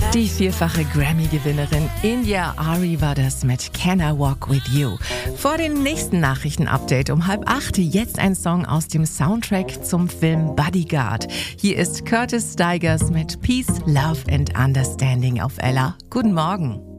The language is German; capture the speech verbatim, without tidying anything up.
Die vierfache Grammy-Gewinnerin India Ari war das mit Can I Walk With You. Vor dem nächsten Nachrichten-Update um halb acht jetzt ein Song aus dem Soundtrack zum Film Bodyguard. Hier ist Curtis Stigers mit Peace, Love and Understanding auf Ella. Guten Morgen.